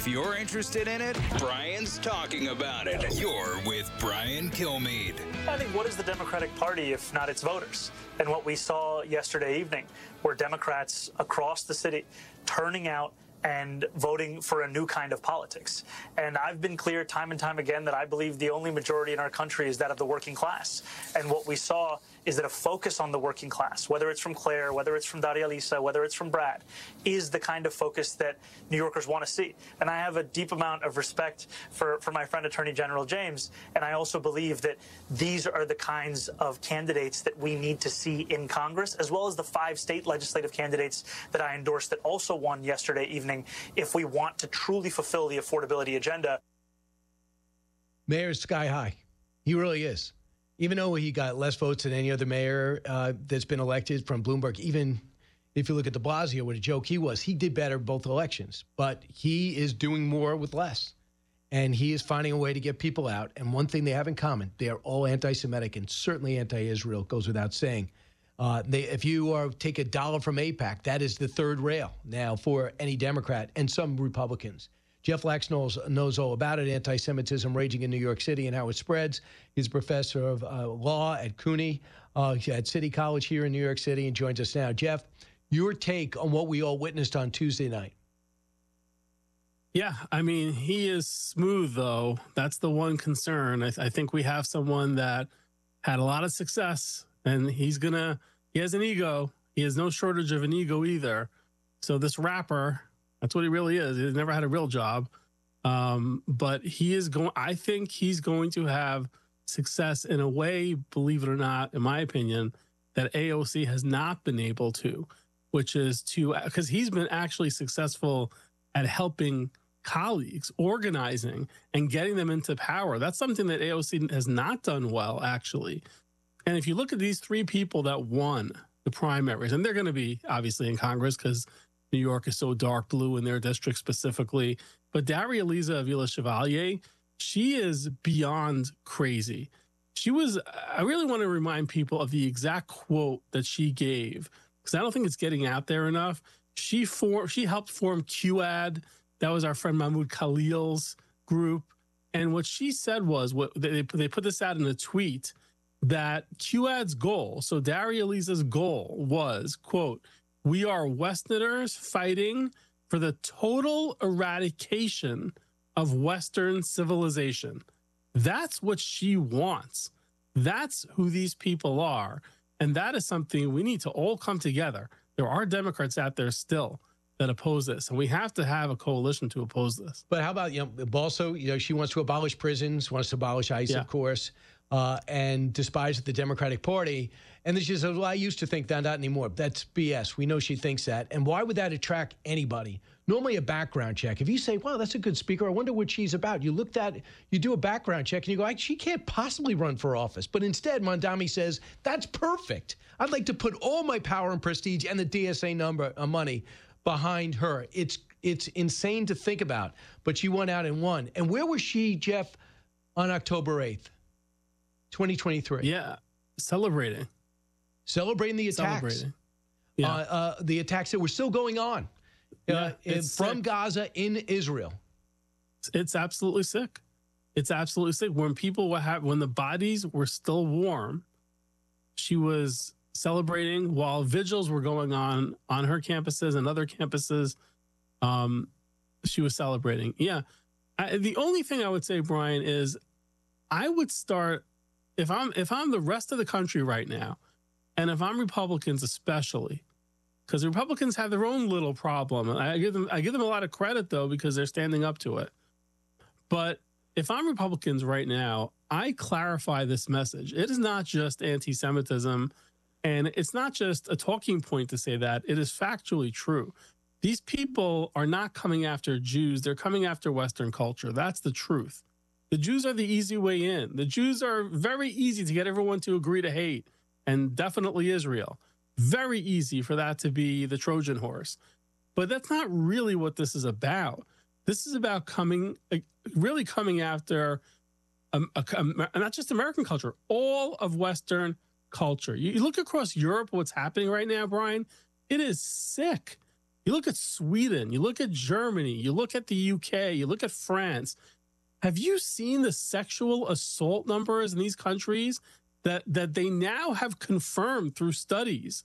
If you're interested in it, Brian's talking about it. You're with Brian Kilmeade. I think what is the Democratic Party if not its voters? And what we saw yesterday evening were Democrats across the city turning out and voting for a new kind of politics. And I've been clear time and time again that I believe the only majority in our country is that of the working class. And what we saw is that a focus on the working class, whether it's from Claire, whether it's from Daria Lisa, whether it's from Brad, is the kind of focus that New Yorkers want to see. And I have a deep amount of respect for my friend Attorney General James, and I also believe that these are the kinds of candidates that we need to see in Congress, as well as the 5 state legislative candidates that I endorsed that also won yesterday evening, if we want to truly fulfill the affordability agenda. Mayor's sky high. He really is. Even though he got less votes than any other mayor that's been elected from Bloomberg, even if you look at de Blasio, what a joke he was, he did better both elections. But he is doing more with less. And he is finding a way to get people out. And one thing they have in common, they are all anti-Semitic and certainly anti-Israel, goes without saying. If you take $1 from AIPAC, that is the third rail now for any Democrat and some Republicans. Jeff Lax knows all about it, anti-Semitism raging in New York City and how it spreads. He's a professor of law at CUNY at City College here in New York City and joins us now. Jeff, your take on what we all witnessed on Tuesday night. Yeah, I mean, he is smooth, though. That's the one concern. I think we have someone that had a lot of success, and he has an ego. He has no shortage of an ego either. So this rapper, that's what he really is. He's never had a real job. But I think he's going to have success in a way, believe it or not, in my opinion, that AOC has not been able to, which is because he's been actually successful at helping colleagues, organizing and getting them into power. That's something that AOC has not done well, actually. And if you look at these 3 people that won the primaries, and they're going to be obviously in Congress because New York is so dark blue in their district specifically. But Daria Lisa Avila Chevalier, she is beyond crazy. I really want to remind people of the exact quote that she gave, because I don't think it's getting out there enough. She helped form QAD. That was our friend Mahmoud Khalil's group. And what she said was, they put this out in a tweet, that QAD's goal, so Daria Lisa's goal was, quote, "We are Westerners fighting for the total eradication of Western civilization." That's what she wants. That's who these people are. And that is something we need to all come together. There are Democrats out there still that oppose this, and we have to have a coalition to oppose this. But how about, also, she wants to abolish prisons, wants to abolish ICE, of course, and despises the Democratic Party. And she says, well, I used to think that, not anymore. That's BS. We know she thinks that. And why would that attract anybody? Normally a background check. If you say, wow, that's a good speaker, I wonder what she's about. You do a background check and you go, she can't possibly run for office. But instead, Mondami says, that's perfect. I'd like to put all my power and prestige and the DSA money behind her. It's insane to think about. But she went out and won. And where was she, Jeff, on October 8th, 2023? Yeah, celebrating the attacks. The attacks that were still going on from Gaza in Israel. It's absolutely sick. It's absolutely sick. When the bodies were still warm, she was celebrating while vigils were going on her campuses and other campuses. She was celebrating. Yeah. The only thing I would say, Brian, is I would start, if I'm the rest of the country right now, and if I'm Republicans especially, because the Republicans have their own little problem. I give them a lot of credit, though, because they're standing up to it. But if I'm Republicans right now, I clarify this message. It is not just anti-Semitism, and it's not just a talking point to say that. It is factually true. These people are not coming after Jews. They're coming after Western culture. That's the truth. The Jews are the easy way in. The Jews are very easy to get everyone to agree to hate, and definitely Israel. Very easy for that to be the Trojan horse. But that's not really what this is about. This is about really coming after not just American culture, all of Western culture. You look across Europe, what's happening right now, Brian, it is sick. You look at Sweden, you look at Germany, you look at the UK, you look at France. Have you seen the sexual assault numbers in these countries that they now have confirmed through studies